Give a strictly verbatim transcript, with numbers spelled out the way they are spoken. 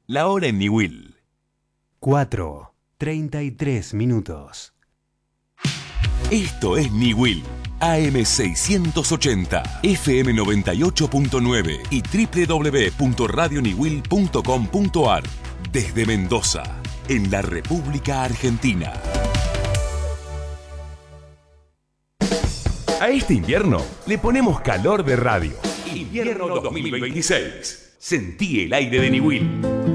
La hora en Niwil. cuatro, treinta y tres minutos. Esto es Niwil. A M seiscientos ochenta, F M noventa y ocho punto nueve y doble u doble u doble u punto radio niwil punto com punto a r. Desde Mendoza, en la República Argentina. A este invierno le ponemos calor de radio. Invierno dos mil veintiséis. Sentí el aire de Niwil.